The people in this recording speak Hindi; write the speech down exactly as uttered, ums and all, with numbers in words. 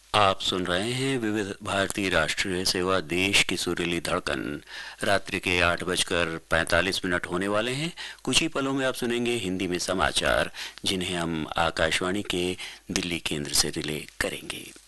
आप सुन रहे हैं विविध भारतीय राष्ट्रीय सेवा, देश की सुरीली धड़कन। रात्रि के आठ बजकर पैंतालीस मिनट होने वाले हैं। कुछ ही पलों में आप सुनेंगे हिंदी में समाचार, जिन्हें हम आकाशवाणी के दिल्ली केंद्र से रिले करेंगे।